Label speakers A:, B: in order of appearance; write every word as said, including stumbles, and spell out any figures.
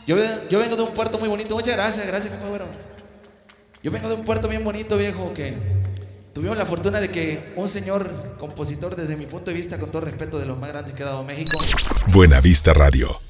A: Yo, yo vengo de un puerto muy bonito. Muchas gracias, gracias, compadre. Yo vengo de un puerto bien bonito, viejo, que tuvimos la fortuna de que un señor compositor, desde mi punto de vista, con todo respeto, de los más grandes que ha dado México.
B: Buena Vista Radio.